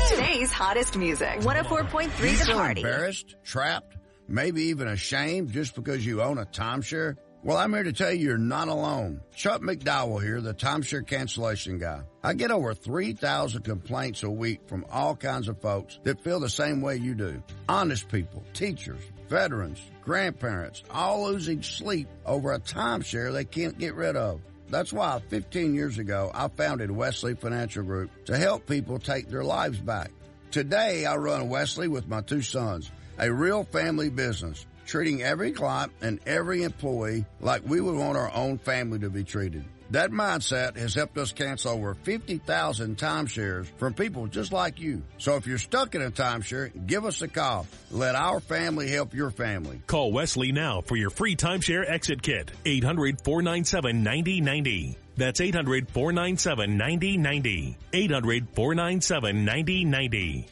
Today's hottest music. 104.3 You The feel Party. embarrassed, trapped, maybe even ashamed just because you own a timeshare? Well, I'm here to tell you you're not alone. Chuck McDowell here, the timeshare cancellation guy. I get over 3,000 complaints a week from all kinds of folks that feel the same way you do. Honest people, teachers, veterans, grandparents, all losing sleep over a timeshare they can't get rid of. That's why 15 years ago, I founded Wesley Financial Group to help people take their lives back. Today, I run Wesley with my two sons, a real family business, treating every client and every employee like we would want our own family to be treated. That mindset has helped us cancel over 50,000 timeshares from people just like you. So if you're stuck in a timeshare, give us a call. Let our family help your family. Call Wesley now for your free timeshare exit kit. 800-497-9090. That's 800-497-9090. 800-497-9090.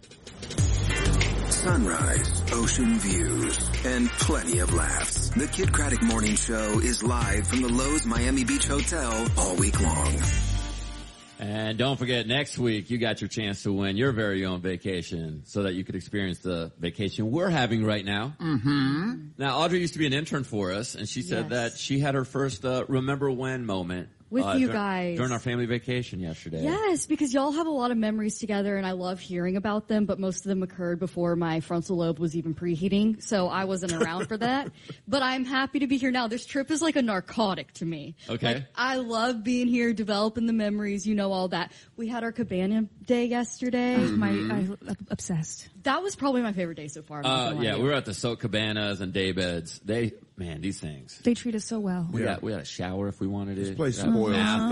Sunrise, ocean views, and plenty of laughs. The Kid Craddock Morning Show is live from the Lowe's Miami Beach Hotel all week long. And don't forget, next week, you got your chance to win your very own vacation so that you could experience the vacation we're having right now. Mm-hmm. Now, Audrey used to be an intern for us, and she said that she had her first remember when moment. With you guys. During our family vacation yesterday. Yes, because y'all have a lot of memories together, and I love hearing about them, but most of them occurred before my frontal lobe was even preheating, so I wasn't around for that. But I'm happy to be here now. This trip is like a narcotic to me. Okay. Like, I love being here, developing the memories, all that. We had our cabana day yesterday. I'm obsessed. That was probably my favorite day so far. Yeah, we were at the Soak Cabanas and day beds. These things. They treat us so well. We had a shower if we wanted it. This place spoiled.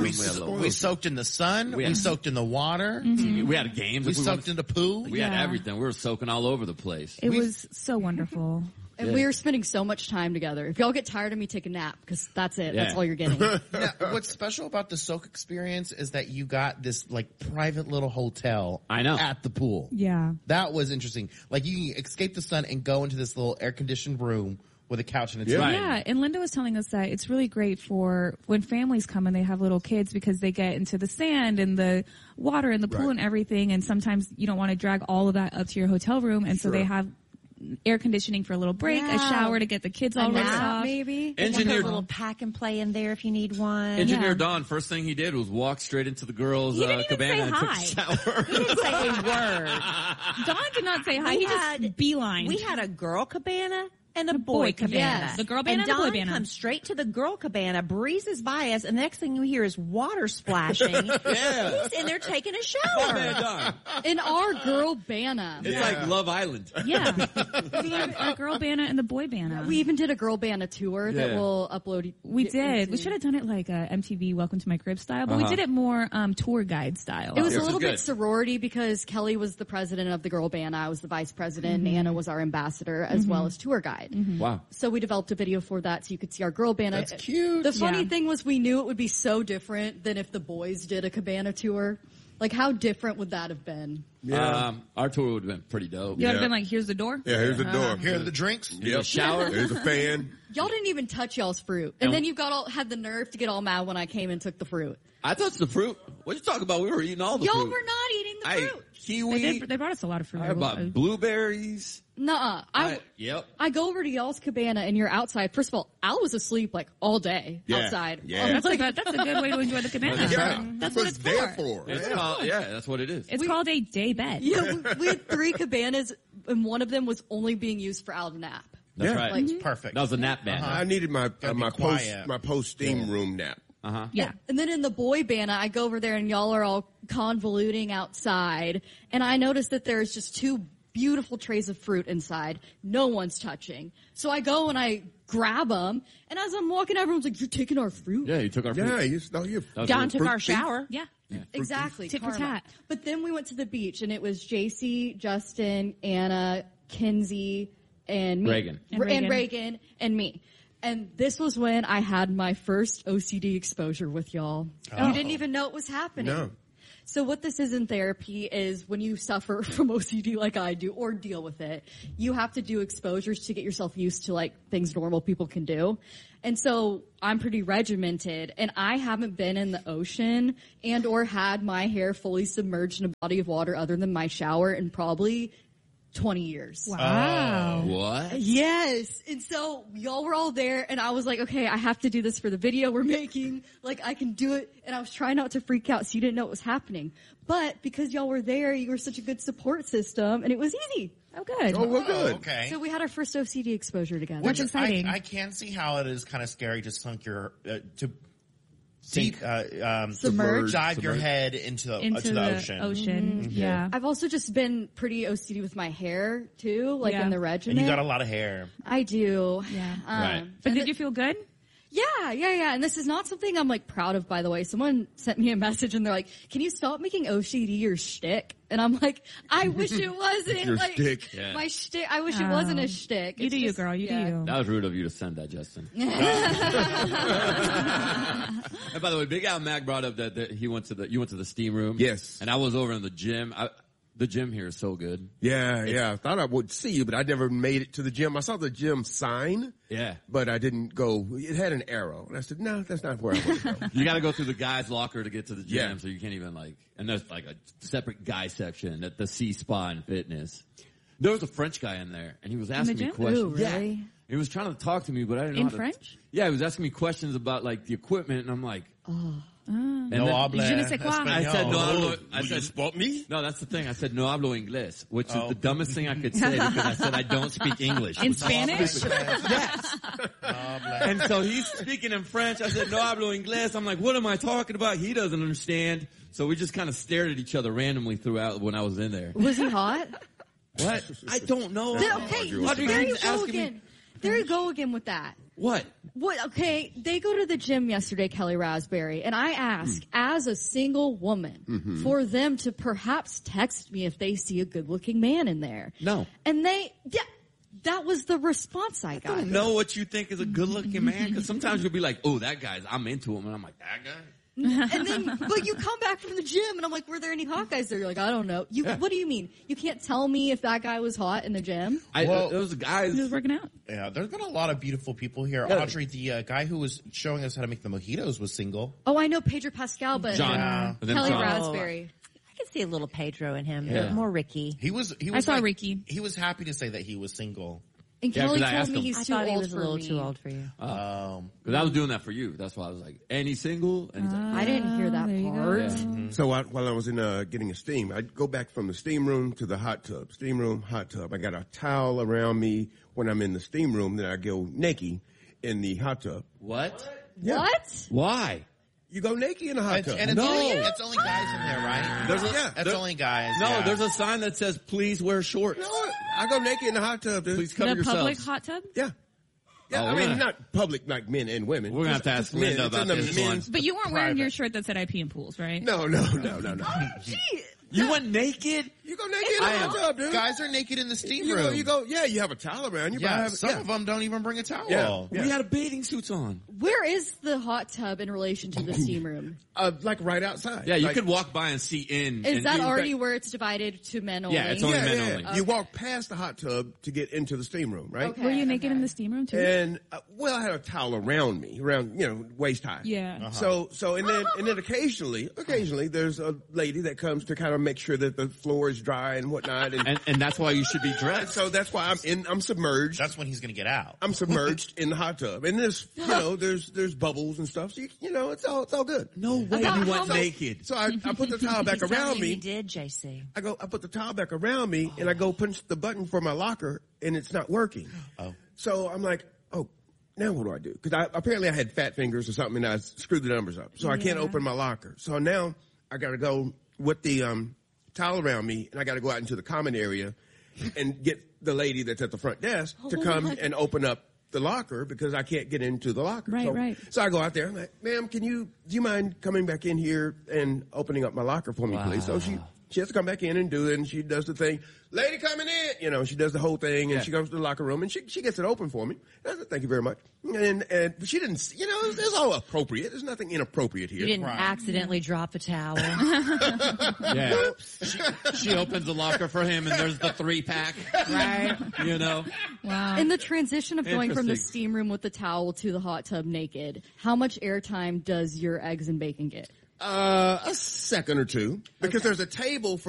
We soaked in the sun. We soaked in the water. Mm-hmm. We had games. We soaked in the pool. We had everything. We were soaking all over the place. It was so wonderful. And we were spending so much time together. If y'all get tired of me, take a nap, because that's it. Yeah. That's all you're getting. What's special about the Soak experience is that you got this private little hotel. I know. At the pool. Yeah. That was interesting. You can escape the sun and go into this little air conditioned room with a couch and a TV. Yeah, and Linda was telling us that it's really great for when families come and they have little kids because they get into the sand and the water and the pool and everything, and sometimes you don't want to drag all of that up to your hotel room, and so they have air conditioning for a little break, a shower to get the kids all rinsed off. Maybe. Engineer, a little pack and play in there if you need one. Engineer Don, first thing he did was walk straight into the girls' cabana and took a shower. He didn't say a word. Don did not say hi. He just beeline. We had a girl cabana and a boy cabana. Yes. The girl cabana and the boy Don cabana. comes straight to the girl cabana, breezes by us, and the next thing you hear is water splashing. He's in there taking a shower. Don. In our girl bana. It's like Love Island. Yeah. We had a girl bana and the boy bana. We even did a girl bana tour that we'll upload. We did. We should have done it like MTV Welcome to My Crib style, but we did it more tour guide style. It was a little bit sorority because Kelly was the president of the girl bana. I was the vice president. And Anna was our ambassador as well as tour guide. Wow. So we developed a video for that so you could see our girl bana. That's cute. The funny thing was we knew it would be so different than if the boys did a cabana tour. How different would that have been? Yeah. Our tour would have been pretty dope. You would have been like, here's the door? Yeah, here's the door. Here are the drinks. Yep. Shower. There's a fan. Y'all didn't even touch y'all's fruit. And then you had the nerve to get all mad when I came and took the fruit. I touched the fruit. What you talking about? We were eating all the fruit. Y'all were not eating the fruit. Kiwi. They brought us a lot of fruit. I bought blueberries. Nuh-uh. I go over to y'all's cabana and you're outside. First of all, Al was asleep all day outside. Yeah. That's a good way to enjoy the cabana. That's what it's there for. That's what it is. It's called a day bed. Yeah, we had 3 cabanas and one of them was only being used for Al to nap. That's right. It's perfect. That was a nap band. I needed my post steam room nap. Yeah. And then in the boy band, I go over there and y'all are all convoluting outside. And I notice that there's just 2 beautiful trays of fruit inside. No one's touching. So I go and I grab them. And as I'm walking, everyone's like, you're taking our fruit? Yeah, you took our fruit. Yeah, Don took our shower. Yeah. Exactly. Tit for tat. But then we went to the beach and it was JC, Justin, Anna, Kinsey, and me. Reagan. And Reagan and me. And this was when I had my first OCD exposure with y'all. You didn't even know it was happening. No. So what this is in therapy is when you suffer from OCD like I do or deal with it, you have to do exposures to get yourself used to like things normal people can do. And so I'm pretty regimented, and I haven't been in the ocean and or had my hair fully submerged in a body of water other than my shower in probably 20 years. Wow. What? Yes. And so y'all were all there, and I was like, okay, I have to do this for the video we're making. Like, I can do it. And I was trying not to freak out so you didn't know what was happening. But because y'all were there, you were such a good support system, and it was easy. Oh, good. Oh, we're good. Okay. So we had our first OCD exposure together. That's exciting. I can see how it is kind of scary to sunk your to deep Submerge. dive your head into the ocean. Mm-hmm. Yeah. I've also just been pretty OCD with my hair too, like in the regimen. And you got a lot of hair. I do. Yeah. Right. But did you feel good? Yeah. And this is not something I'm like proud of, by the way. Someone sent me a message and they're like, can you stop making OCD your shtick? And I'm like, I wish it wasn't. Your like, shtick. Yeah. My shtick. I wish it wasn't a shtick. You It's do you, just- girl. You do you. That was rude of you to send that, Justin. And by the way, Big Al Mac brought up that you went to the steam room. Yes. And I was over in the gym. The gym here is so good. Yeah. I thought I would see you, but I never made it to the gym. I saw the gym sign. Yeah. But I didn't go. It had an arrow. And I said, no, that's not where I want to go. You gotta go through the guy's locker to get to the gym, Yeah. so you can't even and there's like a separate guy section at the C Spa and Fitness. There was a French guy in there, and he was asking me gym? questions. Ooh, really? Yeah. He was trying to talk to me, but I didn't know In how to- French? Yeah, he was asking me questions about like the equipment, and I'm like, And No then- habla Je ne sais quoi. I said no hablo. I Will you said spot me? no. That's the thing. I said no hablo inglés, which is the dumbest thing I could say because I said I don't speak English. In Spanish? Yes. And so he's speaking in French. I said no hablo inglés. I'm like, what am I talking about? He doesn't understand. So we just kind of stared at each other randomly throughout when I was in there. Was he hot? What? I don't know. Okay, Audrey there you keeps go asking me- again. There you go again with that. What? What? Okay, they go to the gym yesterday, Kelly Raspberry, and I ask, as a single woman, for them to perhaps text me if they see a good-looking man in there. No. And that was the response I got. I don't know what you think is a good-looking man, because sometimes you'll be like, oh, that guy's, I'm into him, and I'm like, that guy? And then, but you come back from the gym, and I'm like, were there any hot guys there? You're like, I don't know. What do you mean? You can't tell me if that guy was hot in the gym? Those guys. He was working out. Yeah, there's been a lot of beautiful people here. Yeah. Audrey, the guy who was showing us how to make the mojitos was single. Oh, I know Pedro Pascal, but John. Yeah. And then Kelly John. Raspberry. I can see a little Pedro in him, Yeah. but more Ricky. He was I saw Ricky. He was happy to say that he was single. And Yeah, Kelly 'cause I told asked me him. he's I too thought he old was a for little me. too old for you. Because I was doing that for you. That's why I was like, and he's single? And he's like, I didn't hear that there you part. go. So while I was in getting a steam, I'd go back from the steam room to the hot tub. Steam room, hot tub. I got a towel around me when I'm in the steam room. Then I go naked in the hot tub. what? Yeah. What? Why? You go naked in the hot tub. And it's, No. it's only guys in there, right? That's only guys. No, yeah. there's a sign that says, please wear shorts. You know what? I go naked in the hot tub. Dude. Please cover The public yourselves. hot tub? Yeah. Yeah, Oh, I we're mean, gonna- not public like men and women. We're gonna have to ask Just men. Linda It's about in the this men's But you weren't wearing private. your shirt that said I pee in pools, right? No. You went naked? You go naked in the hot tub, dude. Guys are naked in the steam You room. go, yeah, you have a towel around you. Yeah, but some of them don't even bring a towel. Yeah. We had a bathing suits on. Where is the hot tub in relation to the steam room? like right outside. Yeah, you Like- could walk by and see in. Is and that you- already where it's divided to men only? Yeah, it's only men only. You walk past the hot tub to get into the steam room, right? Okay. Were you naked in the steam room too? And well, I had a towel around me, around waist high. Yeah. So and then occasionally there's a lady that comes to kind of make sure that the floor is dry and whatnot, And that's why you should be dressed. so that's why I'm submerged. That's when he's going to get out. I'm submerged in the hot tub, and there's there's bubbles and stuff. So it's all good. No way About you how went much- naked. So I put the towel back He's telling around you me. He did, JC. I put the towel back around me, and I go punch the button for my locker, and it's not working. Oh. So I'm like, now what do I do? Because apparently I had fat fingers or something, and I screwed the numbers up. So I can't open my locker. So now I got to go with the towel around me, and I got to go out into the common area and get the lady that's at the front desk to come and open up the locker because I can't get into the locker. Right. So I go out there. I'm like, ma'am, do you mind coming back in here and opening up my locker for me, please? So she she has to come back in and do it, and she does the thing. Lady coming in, you know, she does the whole thing, and she goes to the locker room, and she gets it open for me. I said, thank you very much. And she didn't, you know, it's all appropriate. There's nothing inappropriate here. You didn't accidentally drop a towel. Yeah. She opens the locker for him, and there's the 3-pack. Right. You know? Wow. In the transition of going from the steam room with the towel to the hot tub naked, how much airtime does your eggs and bacon get? A second or two, because there's a table for